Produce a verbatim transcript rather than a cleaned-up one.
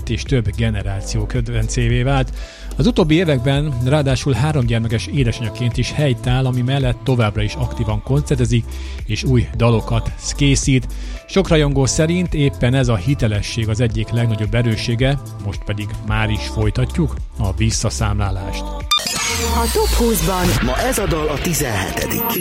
és több generáció kedvencévé vált. Az utóbbi években ráadásul háromgyermekes édesanyjaként is helyt áll, ami mellett továbbra is aktívan koncertezik és új dalokat készít. Sok rajongó szerint éppen ez a hitelesség az egyik legnagyobb erőssége, most pedig már is folytatjuk a visszaszámlálást. A Top húszban ma ez a dal a tizenhetedik